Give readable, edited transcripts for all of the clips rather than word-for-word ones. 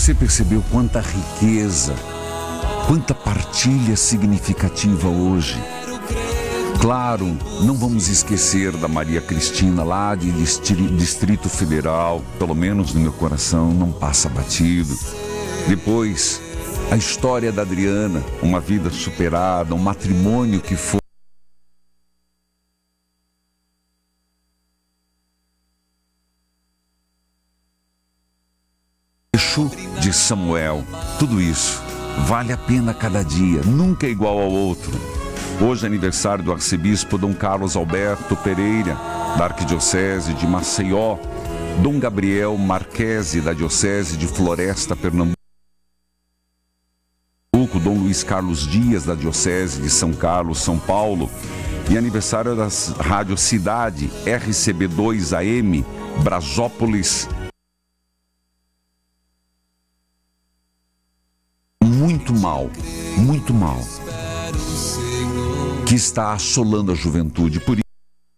Você percebeu quanta riqueza, quanta partilha significativa hoje? Claro, não vamos esquecer da Maria Cristina lá de Distrito Federal, pelo menos no meu coração não passa batido. Depois, a história da Adriana, uma vida superada, um matrimônio que foi de Samuel. Tudo isso vale a pena cada dia, nunca é igual ao outro. Hoje é aniversário do arcebispo Dom Carlos Alberto Pereira, da Arquidiocese de Maceió, Dom Gabriel Marquese, da Diocese de Floresta, Pernambuco, Dom Luiz Carlos Dias, da Diocese de São Carlos, São Paulo, e aniversário da Rádio Cidade, RCB2 AM, Brasópolis. Muito mal, que está assolando a juventude. Por isso,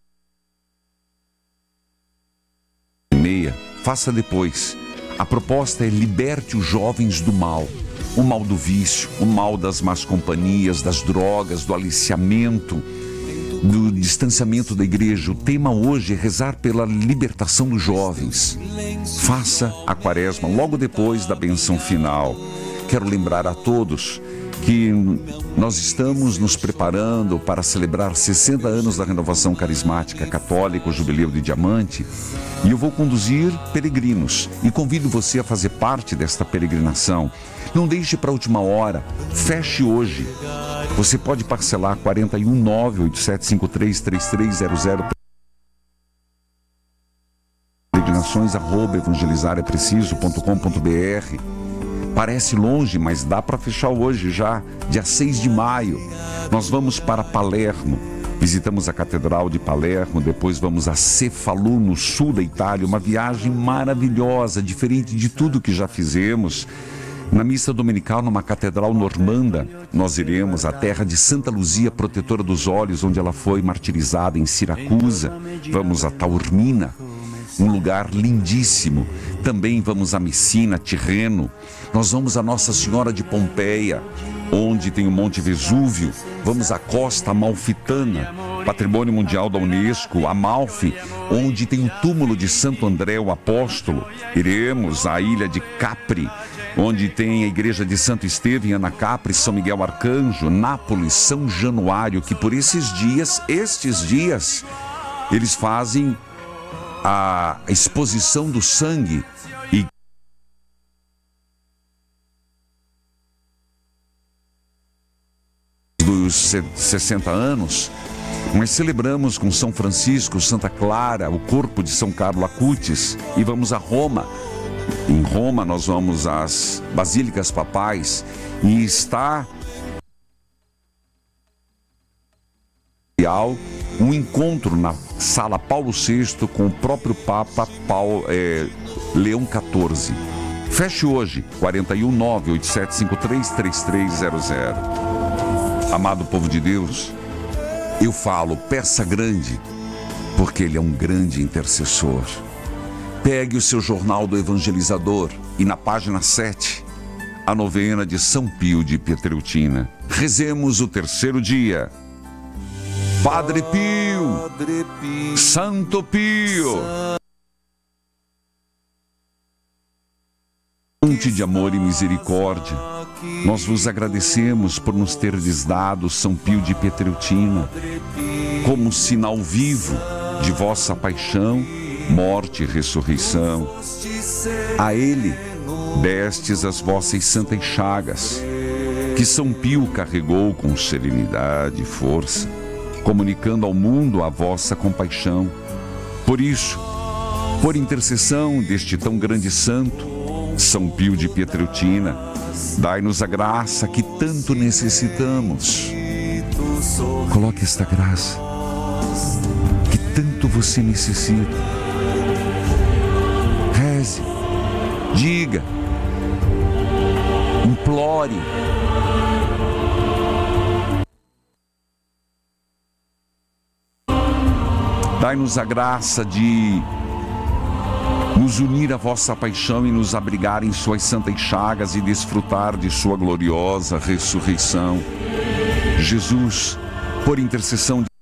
faça depois. A proposta é liberte os jovens do mal. O mal do vício, o mal das más companhias, das drogas, do aliciamento, do distanciamento da igreja. O tema hoje é rezar pela libertação dos jovens. Faça a quaresma logo depois da bênção final. Quero lembrar a todos que nós estamos nos preparando para celebrar 60 anos da renovação carismática católica, o Jubileu de Diamante, e eu vou conduzir peregrinos e convido você a fazer parte desta peregrinação. Não deixe para a última hora, feche hoje. Você pode parcelar 419-8753-3300 peregrinações@evangelizarepreciso.com.br. Parece longe, mas dá para fechar hoje já, dia 6 de maio. Nós vamos para Palermo, visitamos a Catedral de Palermo, depois vamos a Cefalù, no sul da Itália, uma viagem maravilhosa, diferente de tudo que já fizemos. Na missa dominical, numa catedral normanda, nós iremos à terra de Santa Luzia, protetora dos olhos, onde ela foi martirizada em Siracusa. Vamos a Taormina, um lugar lindíssimo. Também vamos a Messina, Tirreno. Nós vamos a Nossa Senhora de Pompeia, onde tem o Monte Vesúvio. Vamos à Costa Amalfitana, Patrimônio Mundial da Unesco, Amalfi, onde tem o túmulo de Santo André, o Apóstolo. Iremos à ilha de Capri, onde tem a igreja de Santo Estevão, Ana Capri, São Miguel Arcanjo, Nápoles, São Januário, que por estes dias, eles fazem a exposição do sangue e dos 60 anos, nós celebramos com São Francisco, Santa Clara, o corpo de São Carlo Acutis, e vamos a Roma. Em Roma nós vamos às Basílicas Papais e está um encontro na Sala Paulo VI com o próprio Papa Leão XIV. Feche hoje, 419-8753-3300. Amado povo de Deus, eu falo, peça grande, porque Ele é um grande intercessor. Pegue o seu jornal do Evangelizador e na página 7, a novena de São Pio de Pietreutina. Rezemos o terceiro dia. Padre Pio, Santo Pio, fonte de amor e misericórdia, nós vos agradecemos por nos teres dado São Pio de Pietreutina como sinal vivo de vossa paixão, morte e ressurreição. A ele destes as vossas santas chagas, que São Pio carregou com serenidade e força, comunicando ao mundo a vossa compaixão. Por isso, por intercessão deste tão grande santo, São Pio de Pietreutina, dai-nos a graça que tanto necessitamos. Coloque esta graça que tanto você necessita. Reze, diga, implore. Dai-nos a graça de nos unir à vossa paixão e nos abrigar em suas santas chagas e desfrutar de sua gloriosa ressurreição. Jesus, por intercessão de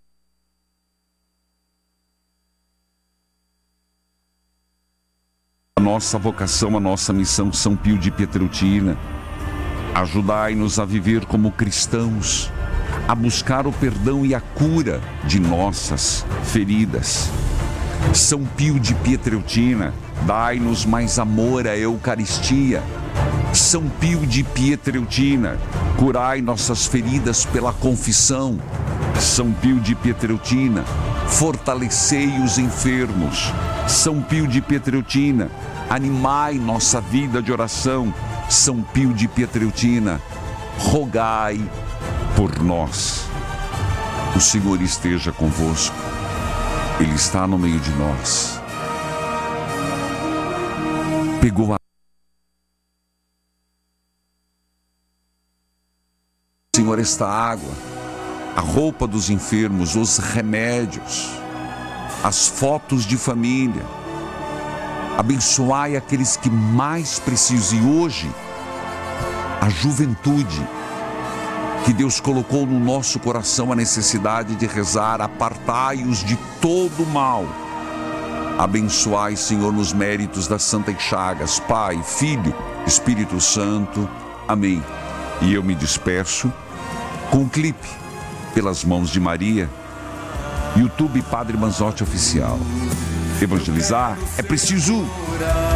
a nossa vocação, a nossa missão, São Pio de Pietreutina, ajudai-nos a viver como cristãos, a buscar o perdão e a cura de nossas feridas. São Pio de Pietreutina, dai-nos mais amor à Eucaristia. São Pio de Pietreutina, curai nossas feridas pela confissão. São Pio de Pietreutina, fortalecei os enfermos. São Pio de Pietreutina, animai nossa vida de oração. São Pio de Pietreutina, rogai por nós. O Senhor esteja convosco, Ele está no meio de nós. Pegou Senhor, esta água, a roupa dos enfermos, os remédios, as fotos de família. Abençoai aqueles que mais precisam. E hoje, a juventude, que Deus colocou no nosso coração a necessidade de rezar, apartai-os de todo mal. Abençoai, Senhor, nos méritos das santas chagas, Pai, Filho, Espírito Santo. Amém. E eu me despeço com um clipe pelas mãos de Maria, YouTube Padre Manzotti Oficial. Evangelizar é preciso.